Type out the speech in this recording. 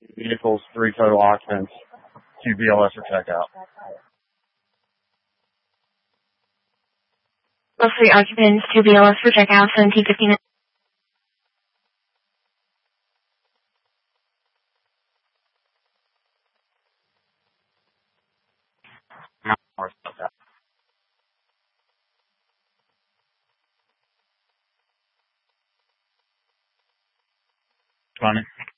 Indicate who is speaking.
Speaker 1: vehicles, 3 total occupants, 2 BLS for checkout.
Speaker 2: Those 3 occupants, 2 BLS for checkout, 17:59.
Speaker 1: Funny.